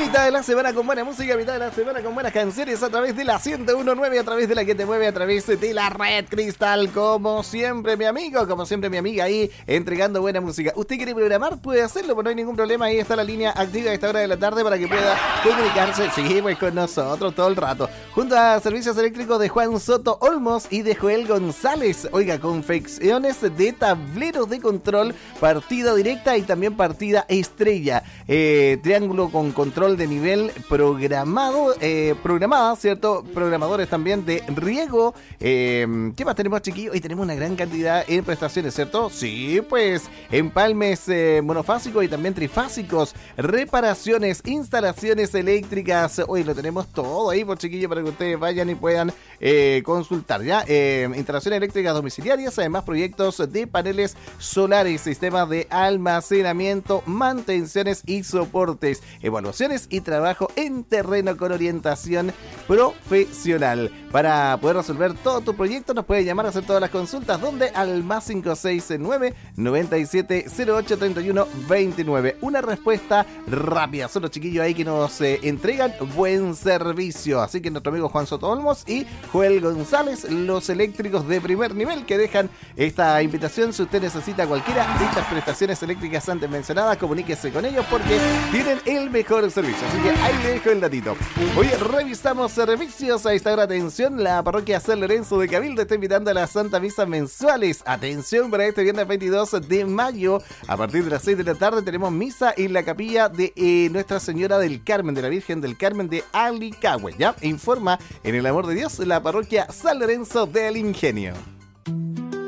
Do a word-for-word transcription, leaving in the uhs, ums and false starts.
Mitad de la semana con buena música, mitad de la semana con buenas canciones a través de la ciento uno punto nueve, a través de la que te mueve, a través de la red Cristal. Como siempre, mi amigo, como siempre, mi amiga ahí entregando buena música. ¿Usted quiere programar? Puede hacerlo, pues no hay ningún problema. Ahí está la línea activa a esta hora de la tarde para que pueda comunicarse, sí, pues con nosotros todo el rato. Junto a Servicios Eléctricos de Juan Soto Olmos y de Joel González. Oiga, confecciones de tableros de control, partida directa y también partida estrella. Eh, triángulo con control de nivel programado, eh, programada, ¿cierto? Programadores también de riego. Eh, ¿Qué más tenemos, chiquillos? Hoy tenemos una gran cantidad en prestaciones, ¿cierto? Sí, pues empalmes eh, monofásicos y también trifásicos, reparaciones, instalaciones eléctricas. Hoy lo tenemos todo ahí, por chiquillos, para que ustedes vayan y puedan eh, consultar, ¿ya? Eh, instalaciones eléctricas domiciliarias, además proyectos de paneles solares, sistemas de almacenamiento, mantenciones y soportes, evaluaciones y trabajo en terreno con orientación profesional. Para poder resolver todo tu proyecto nos puedes llamar a hacer todas las consultas, donde al más cinco seis nueve, noventa y siete cero ocho, treinta y uno veintinueve. Una respuesta rápida, son los chiquillos ahí que nos eh, entregan buen servicio. Así que nuestro amigo Juan Soto Olmos y Joel González, los eléctricos de primer nivel, que dejan esta invitación. Si usted necesita cualquiera de estas prestaciones eléctricas antes mencionadas, comuníquese con ellos porque tienen el mejor servicio. Así que ahí le dejo el datito. Hoy revisamos servicios. A esta hora, atención, la parroquia San Lorenzo de Cabildo está invitando a las Santa Misas mensuales. Atención, para este viernes veintidós de mayo, a partir de las seis de la tarde, tenemos misa en la capilla de eh, Nuestra Señora del Carmen, de la Virgen del Carmen de Alicagüe, ¿ya? Informa, en el amor de Dios, la parroquia San Lorenzo del Ingenio.